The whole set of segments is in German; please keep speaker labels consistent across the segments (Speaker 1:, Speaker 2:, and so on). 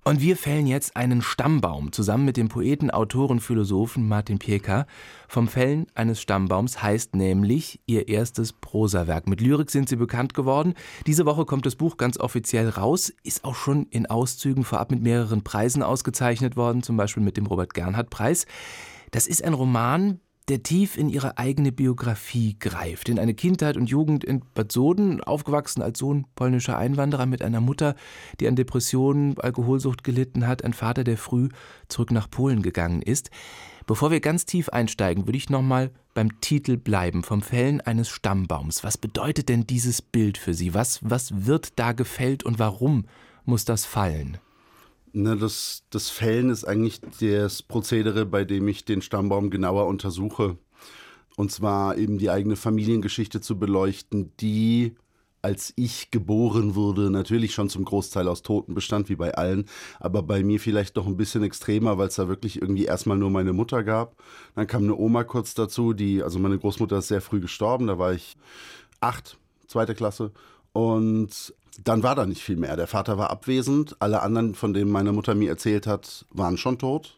Speaker 1: Und wir fällen jetzt einen Stammbaum, zusammen mit dem Poeten, Autoren, Philosophen Martin Pieka. Vom Fällen eines Stammbaums heißt nämlich ihr erstes Prosawerk. Mit Lyrik sind sie bekannt geworden. Diese Woche kommt das Buch ganz offiziell raus, ist auch schon in Auszügen vorab mit mehreren Preisen ausgezeichnet worden, zum Beispiel mit dem Robert-Gernhardt-Preis. Das ist ein Roman, der tief in ihre eigene Biografie greift, in eine Kindheit und Jugend in Bad Soden, aufgewachsen als Sohn polnischer Einwanderer mit einer Mutter, die an Depressionen, Alkoholsucht gelitten hat, ein Vater, der früh zurück nach Polen gegangen ist. Bevor wir ganz tief einsteigen, würde ich nochmal beim Titel bleiben, vom Fällen eines Stammbaums. Was bedeutet denn dieses Bild für Sie? Was wird da gefällt und warum muss das fallen?
Speaker 2: Das Fällen ist eigentlich das Prozedere, bei dem ich den Stammbaum genauer untersuche. Und zwar eben die eigene Familiengeschichte zu beleuchten, die, als ich geboren wurde, natürlich schon zum Großteil aus Toten bestand, wie bei allen, aber bei mir vielleicht noch ein bisschen extremer, weil es da wirklich irgendwie erstmal nur meine Mutter gab. Dann kam eine Oma kurz dazu, also meine Großmutter ist sehr früh gestorben, da war ich 8, 2. Klasse. Und dann war da nicht viel mehr. Der Vater war abwesend, alle anderen, von denen meine Mutter mir erzählt hat, waren schon tot.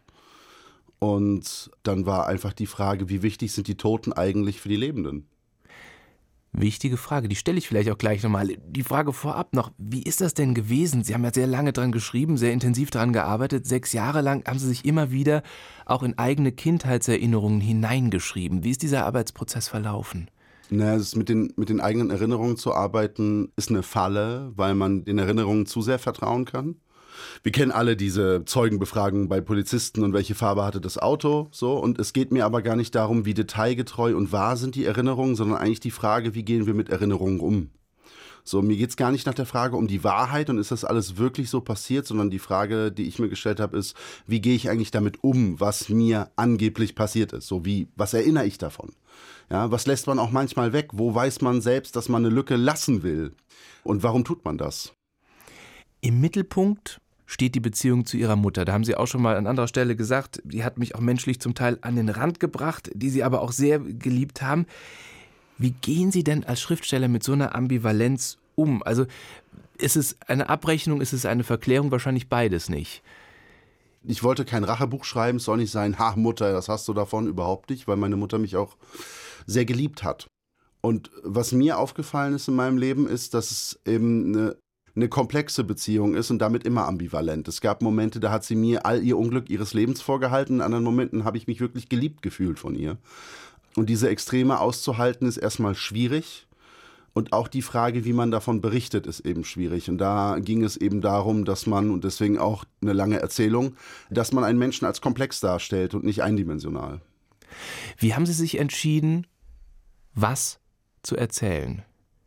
Speaker 2: Und dann war einfach die Frage, wie wichtig sind die Toten eigentlich für die Lebenden?
Speaker 1: Wichtige Frage, die stelle ich vielleicht auch gleich nochmal. Die Frage vorab noch, wie ist das denn gewesen? Sie haben ja sehr lange dran geschrieben, sehr intensiv dran gearbeitet. 6 Jahre lang haben Sie sich immer wieder auch in eigene Kindheitserinnerungen hineingeschrieben. Wie ist dieser Arbeitsprozess verlaufen?
Speaker 2: Mit den eigenen Erinnerungen zu arbeiten, ist eine Falle, weil man den Erinnerungen zu sehr vertrauen kann. Wir kennen alle diese Zeugenbefragungen bei Polizisten und welche Farbe hatte das Auto, so. Und es geht mir aber gar nicht darum, wie detailgetreu und wahr sind die Erinnerungen, sondern eigentlich die Frage, wie gehen wir mit Erinnerungen um? So, mir geht es gar nicht nach der Frage um die Wahrheit und ist das alles wirklich so passiert, sondern die Frage, die ich mir gestellt habe, ist, wie gehe ich eigentlich damit um, was mir angeblich passiert ist? Was erinnere ich davon? Ja, was lässt man auch manchmal weg? Wo weiß man selbst, dass man eine Lücke lassen will? Und warum tut man das?
Speaker 1: Im Mittelpunkt steht die Beziehung zu Ihrer Mutter. Da haben Sie auch schon mal an anderer Stelle gesagt, die hat mich auch menschlich zum Teil an den Rand gebracht, die Sie aber auch sehr geliebt haben. Wie gehen Sie denn als Schriftsteller mit so einer Ambivalenz um? Also ist es eine Abrechnung, ist es eine Verklärung? Wahrscheinlich beides nicht.
Speaker 2: Ich wollte kein Rachebuch schreiben, es soll nicht sein, ha Mutter, das hast du davon, überhaupt nicht, weil meine Mutter mich auch sehr geliebt hat. Und was mir aufgefallen ist in meinem Leben, ist, dass es eben eine komplexe Beziehung ist und damit immer ambivalent. Es gab Momente, da hat sie mir all ihr Unglück ihres Lebens vorgehalten, in anderen Momenten habe ich mich wirklich geliebt gefühlt von ihr. Und diese Extreme auszuhalten, ist erstmal schwierig. Und auch die Frage, wie man davon berichtet, ist eben schwierig. Und da ging es eben darum, dass man, und deswegen auch eine lange Erzählung, dass man einen Menschen als komplex darstellt und nicht eindimensional.
Speaker 1: Wie haben Sie sich entschieden, was zu erzählen?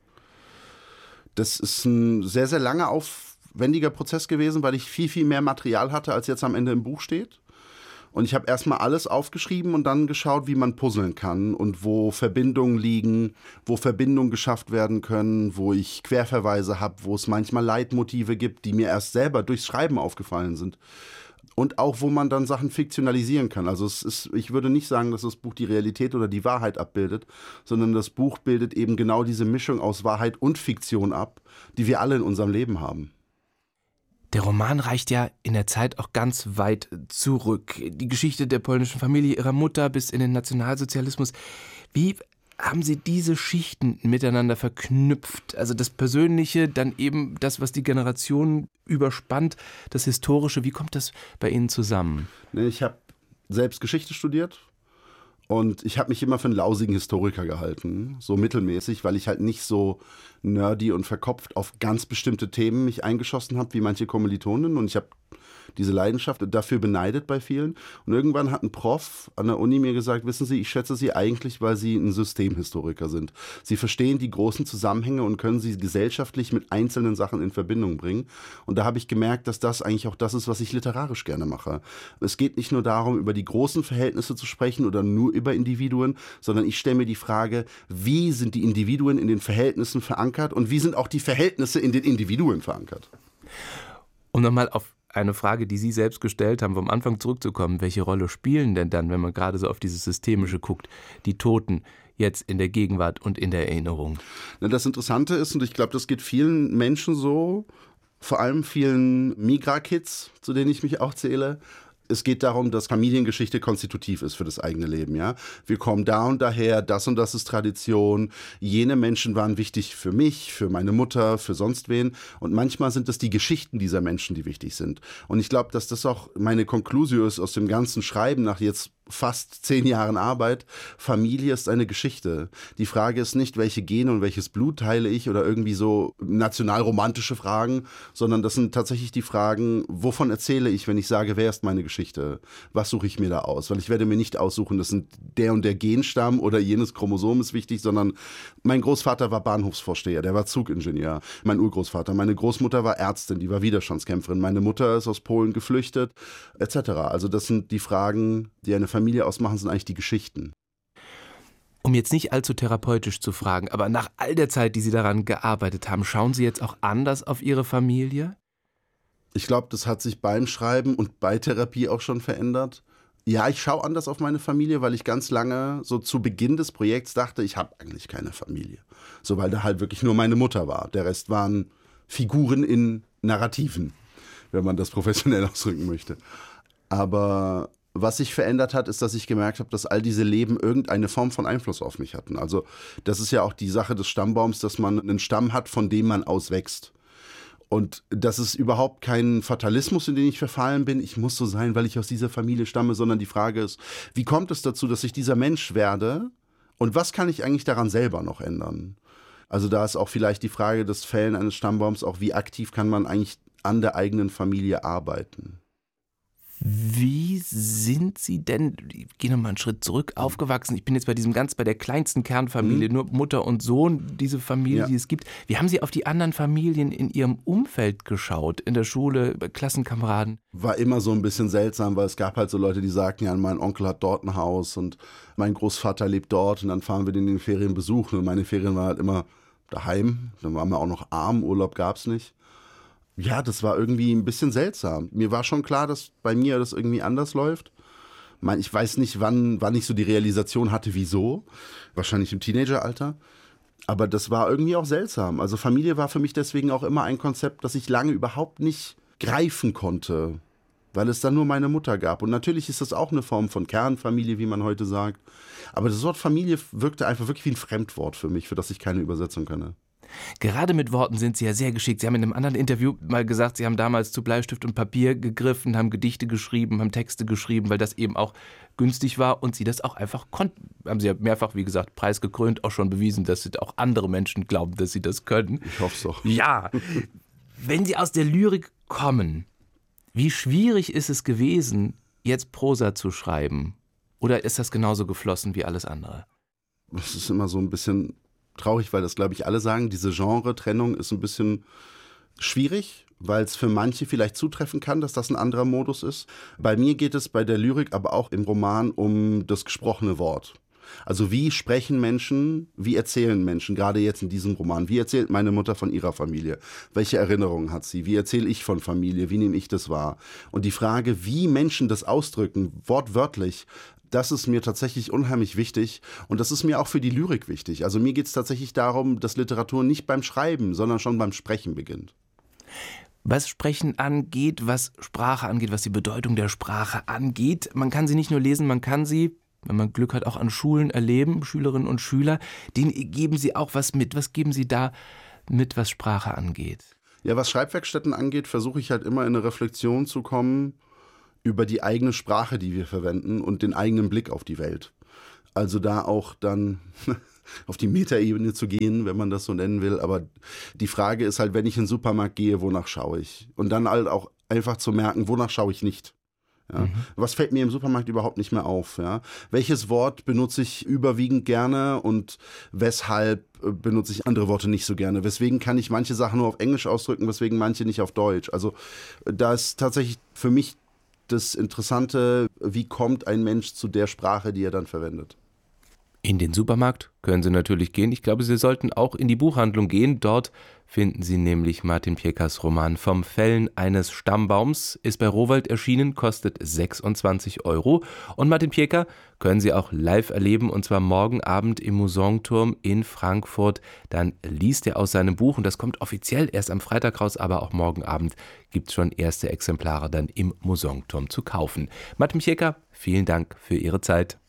Speaker 2: Das ist ein sehr, sehr langer, aufwendiger Prozess gewesen, weil ich viel, viel mehr Material hatte, als jetzt am Ende im Buch steht. Und ich habe erstmal alles aufgeschrieben und dann geschaut, wie man puzzeln kann und wo Verbindungen liegen, wo Verbindungen geschafft werden können, wo ich Querverweise habe, wo es manchmal Leitmotive gibt, die mir erst selber durchs Schreiben aufgefallen sind. Und auch, wo man dann Sachen fiktionalisieren kann. Also ich würde nicht sagen, dass das Buch die Realität oder die Wahrheit abbildet, sondern das Buch bildet eben genau diese Mischung aus Wahrheit und Fiktion ab, die wir alle in unserem Leben haben.
Speaker 1: Der Roman reicht ja in der Zeit auch ganz weit zurück. Die Geschichte der polnischen Familie Ihrer Mutter bis in den Nationalsozialismus. Wie haben Sie diese Schichten miteinander verknüpft? Also das Persönliche, dann eben das, was die Generationen überspannt, das Historische. Wie kommt das bei Ihnen zusammen?
Speaker 2: Ich habe selbst Geschichte studiert. Und ich habe mich immer für einen lausigen Historiker gehalten, so mittelmäßig, weil ich halt nicht so nerdy und verkopft auf ganz bestimmte Themen mich eingeschossen habe, wie manche Kommilitonen. Und ich habe diese Leidenschaft dafür beneidet bei vielen. Und irgendwann hat ein Prof an der Uni mir gesagt, wissen Sie, ich schätze Sie eigentlich, weil Sie ein Systemhistoriker sind. Sie verstehen die großen Zusammenhänge und können sie gesellschaftlich mit einzelnen Sachen in Verbindung bringen. Und da habe ich gemerkt, dass das eigentlich auch das ist, was ich literarisch gerne mache. Es geht nicht nur darum, über die großen Verhältnisse zu sprechen oder nur über Individuen, sondern ich stelle mir die Frage, wie sind die Individuen in den Verhältnissen verankert und wie sind auch die Verhältnisse in den Individuen verankert?
Speaker 1: Um nochmal auf eine Frage, die Sie selbst gestellt haben, vom Anfang zurückzukommen. Welche Rolle spielen denn dann, wenn man gerade so auf dieses Systemische guckt, die Toten jetzt in der Gegenwart und in der Erinnerung?
Speaker 2: Das Interessante ist, und ich glaube, das geht vielen Menschen so, Vor allem vielen Migra-Kids, zu denen ich mich auch zähle. Es geht darum, dass Familiengeschichte konstitutiv ist für das eigene Leben. Ja? Wir kommen da und daher, das und das ist Tradition. Jene Menschen waren wichtig für mich, für meine Mutter, für sonst wen. Und manchmal sind es die Geschichten dieser Menschen, die wichtig sind. Und ich glaube, dass das auch meine Conclusio ist aus dem ganzen Schreiben nach jetzt fast 10 Jahren Arbeit. Familie ist eine Geschichte. Die Frage ist nicht, welche Gene und welches Blut teile ich oder irgendwie so nationalromantische Fragen, sondern das sind tatsächlich die Fragen, wovon erzähle ich, wenn ich sage, wer ist meine Geschichte? Was suche ich mir da aus? Weil ich werde mir nicht aussuchen, das sind der und der Genstamm oder jenes Chromosom ist wichtig, sondern mein Großvater war Bahnhofsvorsteher, der war Zugingenieur. Mein Urgroßvater, meine Großmutter war Ärztin, die war Widerstandskämpferin. Meine Mutter ist aus Polen geflüchtet, etc. Also das sind die Fragen, die eine Familie ausmachen, sind eigentlich die Geschichten.
Speaker 1: Um jetzt nicht allzu therapeutisch zu fragen, aber nach all der Zeit, die Sie daran gearbeitet haben, schauen Sie jetzt auch anders auf Ihre Familie?
Speaker 2: Ich glaube, das hat sich beim Schreiben und bei Therapie auch schon verändert. Ja, ich schaue anders auf meine Familie, weil ich ganz lange so zu Beginn des Projekts dachte, ich habe eigentlich keine Familie. So, weil da halt wirklich nur meine Mutter war. Der Rest waren Figuren in Narrativen, wenn man das professionell ausdrücken möchte. Aber was sich verändert hat, ist, dass ich gemerkt habe, dass all diese Leben irgendeine Form von Einfluss auf mich hatten. Also das ist ja auch die Sache des Stammbaums, dass man einen Stamm hat, von dem man auswächst. Und das ist überhaupt kein Fatalismus, in den ich verfallen bin. Ich muss so sein, weil ich aus dieser Familie stamme, sondern die Frage ist, wie kommt es dazu, dass ich dieser Mensch werde? Und was kann ich eigentlich daran selber noch ändern? Also da ist auch vielleicht die Frage des Fällen eines Stammbaums, auch wie aktiv kann man eigentlich an der eigenen Familie arbeiten?
Speaker 1: Wie sind Sie denn, ich gehe nochmal einen Schritt zurück, aufgewachsen? Ich bin jetzt bei der kleinsten Kernfamilie, nur Mutter und Sohn, diese Familie, die es gibt. Wie haben Sie auf die anderen Familien in Ihrem Umfeld geschaut? In der Schule, Klassenkameraden?
Speaker 2: War immer so ein bisschen seltsam, weil es gab halt so Leute, die sagten, ja, mein Onkel hat dort ein Haus und mein Großvater lebt dort und dann fahren wir den in den Ferien besuchen. Und meine Ferien waren halt immer daheim, dann waren wir auch noch arm, Urlaub gab es nicht. Ja, das war irgendwie ein bisschen seltsam. Mir war schon klar, dass bei mir das irgendwie anders läuft. Ich weiß nicht, wann ich so die Realisation hatte, wieso. Wahrscheinlich im Teenageralter. Aber das war irgendwie auch seltsam. Also Familie war für mich deswegen auch immer ein Konzept, das ich lange überhaupt nicht greifen konnte, weil es dann nur meine Mutter gab. Und natürlich ist das auch eine Form von Kernfamilie, wie man heute sagt. Aber das Wort Familie wirkte einfach wirklich wie ein Fremdwort für mich, für das ich keine Übersetzung kenne.
Speaker 1: Gerade mit Worten sind Sie ja sehr geschickt. Sie haben in einem anderen Interview mal gesagt, Sie haben damals zu Bleistift und Papier gegriffen, haben Gedichte geschrieben, haben Texte geschrieben, weil das eben auch günstig war und Sie das auch einfach konnten. Haben Sie ja mehrfach, wie gesagt, preisgekrönt auch schon bewiesen, dass auch andere Menschen glauben, dass Sie das können.
Speaker 2: Ich hoffe es doch.
Speaker 1: Ja, wenn Sie aus der Lyrik kommen, wie schwierig ist es gewesen, jetzt Prosa zu schreiben? Oder ist das genauso geflossen wie alles andere?
Speaker 2: Es ist immer so ein bisschen traurig, weil das, glaube ich, alle sagen, diese Genre-Trennung ist ein bisschen schwierig, weil es für manche vielleicht zutreffen kann, dass das ein anderer Modus ist. Bei mir geht es bei der Lyrik, aber auch im Roman um das gesprochene Wort. Also wie sprechen Menschen, wie erzählen Menschen, gerade jetzt in diesem Roman. Wie erzählt meine Mutter von ihrer Familie? Welche Erinnerungen hat sie? Wie erzähle ich von Familie? Wie nehme ich das wahr? Und die Frage, wie Menschen das ausdrücken, wortwörtlich, das ist mir tatsächlich unheimlich wichtig und das ist mir auch für die Lyrik wichtig. Also mir geht es tatsächlich darum, dass Literatur nicht beim Schreiben, sondern schon beim Sprechen beginnt.
Speaker 1: Was Sprechen angeht, was Sprache angeht, was die Bedeutung der Sprache angeht, man kann sie nicht nur lesen, man kann sie, wenn man Glück hat, auch an Schulen erleben, Schülerinnen und Schüler. Denen geben Sie auch was mit. Was geben Sie da mit, was Sprache angeht?
Speaker 2: Ja, was Schreibwerkstätten angeht, versuche ich halt immer in eine Reflexion zu kommen über die eigene Sprache, die wir verwenden und den eigenen Blick auf die Welt. Also da auch dann auf die Metaebene zu gehen, wenn man das so nennen will. Aber die Frage ist halt, wenn ich in den Supermarkt gehe, wonach schaue ich? Und dann halt auch einfach zu merken, wonach schaue ich nicht? Ja. Was fällt mir im Supermarkt überhaupt nicht mehr auf? Ja? Welches Wort benutze ich überwiegend gerne und weshalb benutze ich andere Worte nicht so gerne? Weswegen kann ich manche Sachen nur auf Englisch ausdrücken, weswegen manche nicht auf Deutsch? Also da ist tatsächlich für mich das Interessante, wie kommt ein Mensch zu der Sprache, die er dann verwendet.
Speaker 1: In den Supermarkt können Sie natürlich gehen. Ich glaube, Sie sollten auch in die Buchhandlung gehen. Dort finden Sie nämlich Martin Piekers Roman Vom Fällen eines Stammbaums. Ist bei Rowohlt erschienen, kostet 26 €. Und Martin Pieker können Sie auch live erleben, und zwar morgen Abend im Mousonturm in Frankfurt. Dann liest er aus seinem Buch und das kommt offiziell erst am Freitag raus, aber auch morgen Abend gibt es schon erste Exemplare dann im Mousonturm zu kaufen. Martin Pieker, vielen Dank für Ihre Zeit.